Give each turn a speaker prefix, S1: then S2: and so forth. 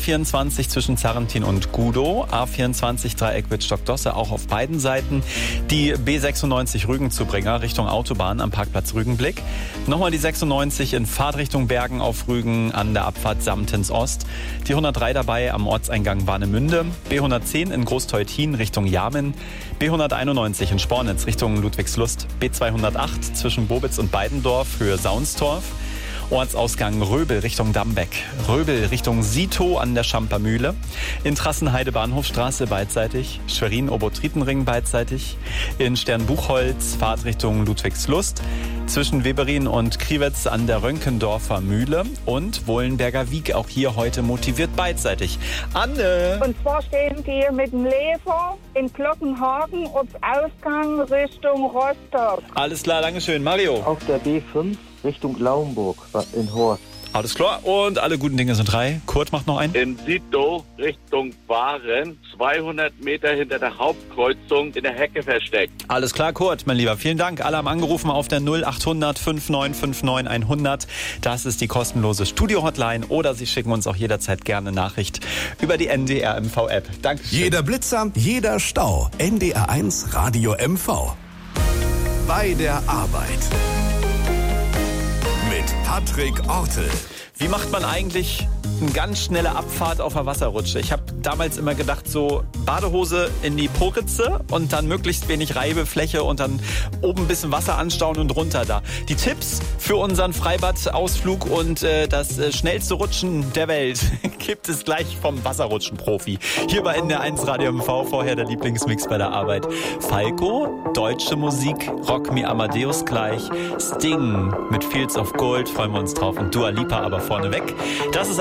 S1: A24 zwischen Zarrentin und Gudow, A24 Dreieck Wittstock-Dosse, auch auf beiden Seiten. Die B96 Rügen-Zubringer Richtung Autobahn am Parkplatz Rügenblick. Nochmal die 96 in Fahrtrichtung Bergen auf Rügen an der Abfahrt Samtens Ost. Die 103 dabei am Ortseingang Warnemünde. B110 in Großteutin Richtung Jamin. B191 in Spornitz Richtung Ludwigslust. B208 zwischen Bobitz und Beidendorf Höhe Saunstorf. Ortsausgang Röbel Richtung Dambeck. Röbel Richtung Sito an der Schampermühle. In Trassenheide Bahnhofstraße beidseitig. Schwerin-Obotritenring beidseitig. In Sternbuchholz Fahrtrichtung Ludwigslust. Zwischen Weberin und Kriwetz an der Rönkendorfer Mühle. Und Wohlenberger Wieg auch hier heute motiviert beidseitig. Anne!
S2: Und zwar stehen wir mit dem Lefer in Glockenhagen auf Ausgang Richtung Rostock.
S1: Alles klar, Dankeschön. Mario?
S3: Auf der B5 Richtung Lauenburg in Horst.
S1: Alles klar. Und alle guten Dinge sind drei. Kurt macht noch einen.
S4: In Sito Richtung Waren, 200 Meter hinter der Hauptkreuzung in der Hecke versteckt.
S1: Alles klar, Kurt, mein Lieber. Vielen Dank. Alle haben angerufen auf der 0800 5959 100. Das ist die kostenlose Studio-Hotline. Oder Sie schicken uns auch jederzeit gerne Nachricht über die NDR MV-App. Dankeschön.
S5: Jeder Blitzer, jeder Stau. NDR1 Radio MV. Bei der Arbeit. Mit Patrick Ortel.
S1: Wie macht man eigentlich eine ganz schnelle Abfahrt auf der Wasserrutsche? Ich habe damals immer gedacht, so Badehose in die Po-Ritze und dann möglichst wenig Reibefläche und dann oben ein bisschen Wasser anstauen und runter da. Die Tipps für unseren Freibadausflug und das schnellste Rutschen der Welt gibt es gleich vom Wasserrutschen-Profi. Hier bei NDR1 Radio MV, vorher der Lieblingsmix bei der Arbeit. Falco, deutsche Musik, Rock Me Amadeus gleich, Sting mit Fields of Gold, freuen wir uns drauf und Dua Lipa aber vorneweg. Das ist